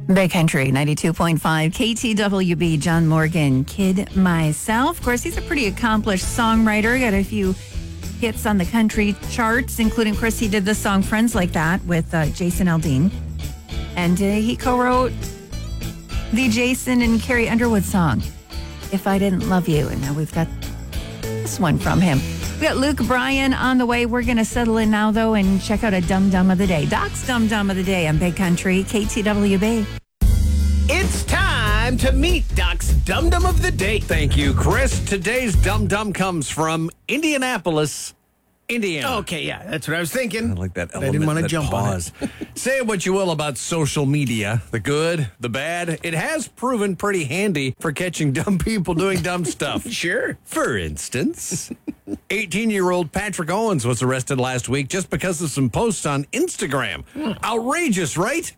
Big Country 92.5 KTWB. John Morgan, Kid Myself. Of course, he's a pretty accomplished songwriter. Got a few hits on the country charts, including, of course, he did the song Friends Like That with Jason Aldean. And he co-wrote the Jason and Carrie Underwood song, If I Didn't Love You. And now we've got this one from him. We got Luke Bryan on the way. We're going to settle in now, though, and check out a Dum Dum of the Day. Doc's Dum Dum of the Day on Big Country, KTWB. It's time to meet Doc's Dum Dum of the Day. Thank you, Chris. Today's Dum Dum comes from Indianapolis, Indiana. Okay, yeah, that's what I was thinking. I like that element. I didn't want to that jump pause. on it. Say what you will about social media, the good, the bad. It has proven pretty handy for catching dumb people doing dumb stuff. Sure. For instance, 18-year-old Patrick Owens was arrested last week just because of some posts on Instagram. Outrageous, right?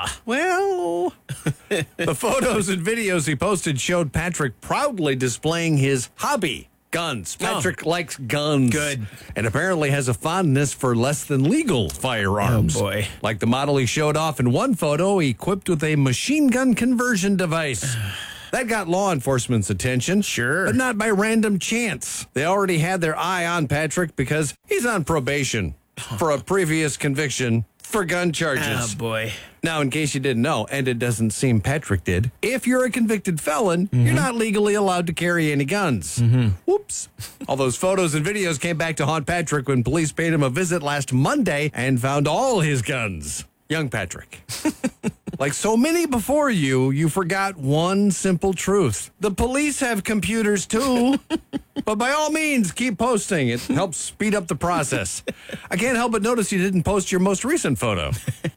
Well, the photos and videos he posted showed Patrick proudly displaying his hobby, guns. Patrick likes guns. Good. And apparently has a fondness for less than legal firearms. Oh, boy. Like the model he showed off in one photo, equipped with a machine gun conversion device. That got law enforcement's attention. Sure. But not by random chance. They already had their eye on Patrick because he's on probation for a previous conviction for gun charges. Oh, boy. Now, in case you didn't know, and it doesn't seem Patrick did, if you're a convicted felon, you're not legally allowed to carry any guns. Whoops. All those photos and videos came back to haunt Patrick when police paid him a visit last Monday and found all his guns. Young Patrick. Like so many before you forgot one simple truth. The police have computers too. But by all means, keep posting. It helps speed up the process. I can't help but notice you didn't post your most recent photo.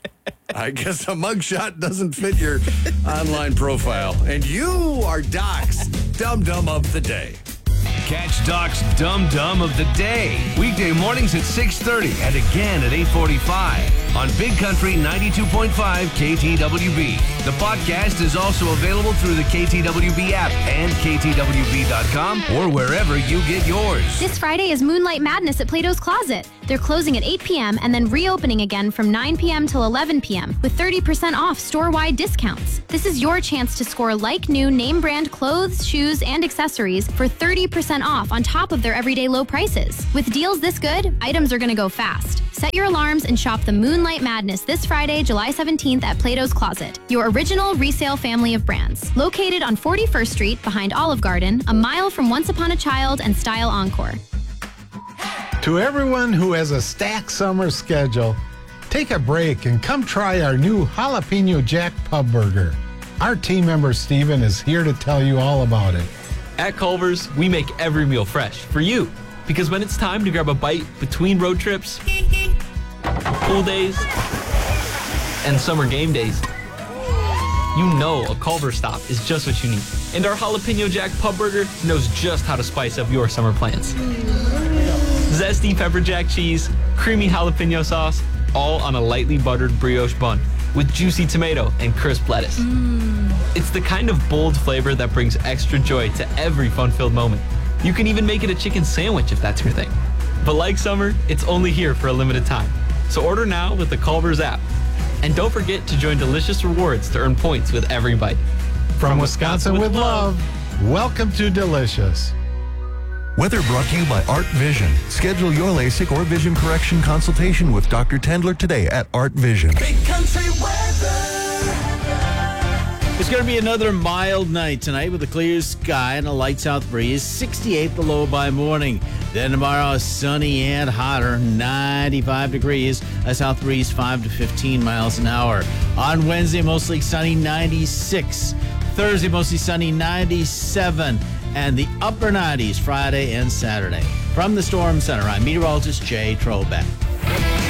I guess a mugshot doesn't fit your online profile. And you are Doc's Dum Dum of the Day. Catch Doc's Dum Dum of the Day. Weekday mornings at 6:30 and again at 8:45 on Big Country 92.5 KTWB. The podcast is also available through the KTWB app and KTWB.com or wherever you get yours. This Friday is Moonlight Madness at Plato's Closet. They're closing at 8 p.m. and then reopening again from 9 p.m. till 11 p.m. with 30% off store-wide discounts. This is your chance to score like-new name-brand clothes, shoes, and accessories for 30% off on top of their everyday low prices. With deals this good, items are going to go fast. Set your alarms and shop the Moonlight Madness this Friday, July 17th at Plato's Closet, your original resale family of brands. Located on 41st Street behind Olive Garden, a mile from Once Upon a Child and Style Encore. To everyone who has a stacked summer schedule, take a break and come try our new Jalapeno Jack Pub Burger. Our team member Steven is here to tell you all about it. At Culver's, we make every meal fresh for you. Because when it's time to grab a bite between road trips, pool days, and summer game days, you know a Culver's stop is just what you need. And our Jalapeno Jack Pub Burger knows just how to spice up your summer plans. Zesty pepper jack cheese, creamy jalapeno sauce, all on a lightly buttered brioche bun with juicy tomato and crisp lettuce. It's the kind of bold flavor that brings extra joy to every fun-filled moment. You can even make it a chicken sandwich if that's your thing. But like summer, it's only here for a limited time. So order now with the Culver's app. And don't forget to join Delicious Rewards to earn points with every bite. From Wisconsin with love, welcome to Delicious. Weather brought to you by Art Vision. Schedule your LASIK or vision correction consultation with Dr. Tendler today at Art Vision. Big Country weather. It's going to be another mild night tonight with a clear sky and a light south breeze. 68 the low by morning. Then tomorrow, sunny and hotter, 95 degrees. A south breeze 5 to 15 miles an hour. On Wednesday, mostly sunny, 96. Thursday, mostly sunny, 97. And the upper 90s Friday and Saturday. From the Storm Center, I'm meteorologist Jay Trobeck.